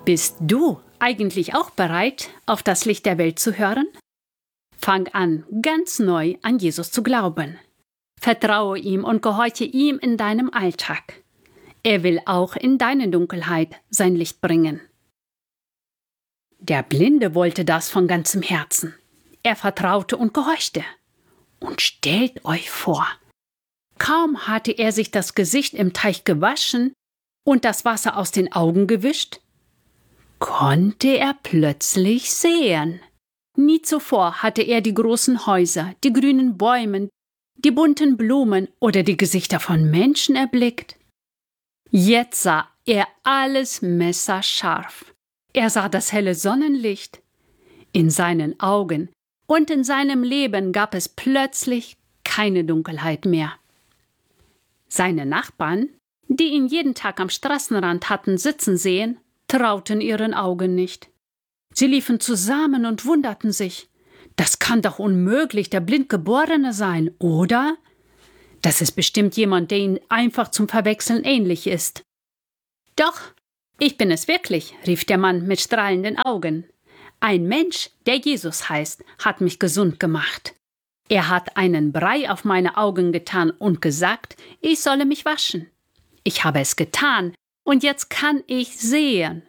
Bist du eigentlich auch bereit, auf das Licht der Welt zu hören? Fang an, ganz neu an Jesus zu glauben. Vertraue ihm und gehorche ihm in deinem Alltag. Er will auch in deine Dunkelheit sein Licht bringen. Der Blinde wollte das von ganzem Herzen. Er vertraute und gehorchte. Und stellt euch vor, kaum hatte er sich das Gesicht im Teich gewaschen und das Wasser aus den Augen gewischt, konnte er plötzlich sehen. Nie zuvor hatte er die großen Häuser, die grünen Bäume, die bunten Blumen oder die Gesichter von Menschen erblickt. Jetzt sah er alles messerscharf. Er sah das helle Sonnenlicht. In seinen Augen und in seinem Leben gab es plötzlich keine Dunkelheit mehr. Seine Nachbarn, die ihn jeden Tag am Straßenrand hatten sitzen sehen, trauten ihren Augen nicht. Sie liefen zusammen und wunderten sich. Das kann doch unmöglich der Blindgeborene sein, oder? Das ist bestimmt jemand, der ihm einfach zum Verwechseln ähnlich ist. Doch, ich bin es wirklich, rief der Mann mit strahlenden Augen. Ein Mensch, der Jesus heißt, hat mich gesund gemacht. Er hat einen Brei auf meine Augen getan und gesagt, ich solle mich waschen. Ich habe es getan und jetzt kann ich sehen.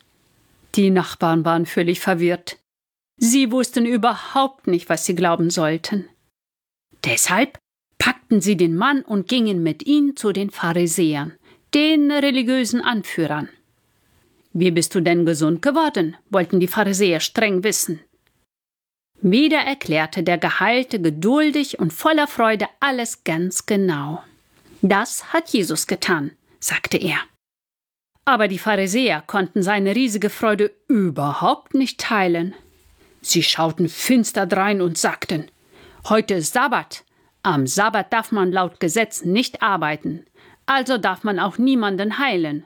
Die Nachbarn waren völlig verwirrt. Sie wussten überhaupt nicht, was sie glauben sollten. Deshalb packten sie den Mann und gingen mit ihm zu den Pharisäern, den religiösen Anführern. »Wie bist du denn gesund geworden?« wollten die Pharisäer streng wissen. Wieder erklärte der Geheilte geduldig und voller Freude alles ganz genau. »Das hat Jesus getan«, sagte er. Aber die Pharisäer konnten seine riesige Freude überhaupt nicht teilen. Sie schauten finster drein und sagten, »Heute ist Sabbat. Am Sabbat darf man laut Gesetz nicht arbeiten, also darf man auch niemanden heilen.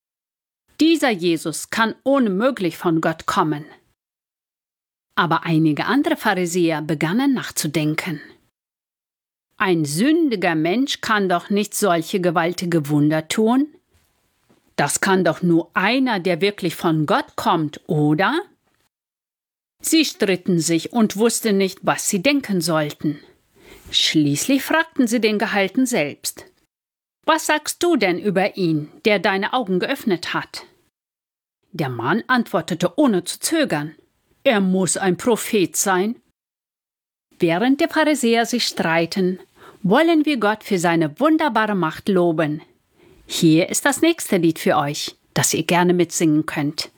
Dieser Jesus kann unmöglich von Gott kommen.« Aber einige andere Pharisäer begannen nachzudenken. Ein sündiger Mensch kann doch nicht solche gewaltige Wunder tun? Das kann doch nur einer, der wirklich von Gott kommt, oder? Sie stritten sich und wussten nicht, was sie denken sollten. Schließlich fragten sie den Gehalten selbst. »Was sagst du denn über ihn, der deine Augen geöffnet hat?« Der Mann antwortete ohne zu zögern. »Er muss ein Prophet sein.« Während die Pharisäer sich streiten, wollen wir Gott für seine wunderbare Macht loben. Hier ist das nächste Lied für euch, das ihr gerne mitsingen könnt.